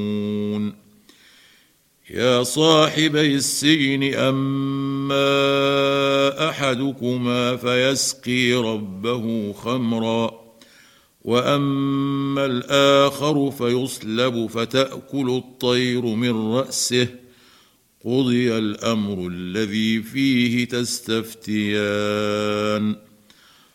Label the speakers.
Speaker 1: يا صاحبي السجن أما أحدكما فيسقي ربه خمرا وأما الآخر فيصلب فتأكل الطير من رأسه قضي الأمر الذي فيه تستفتيان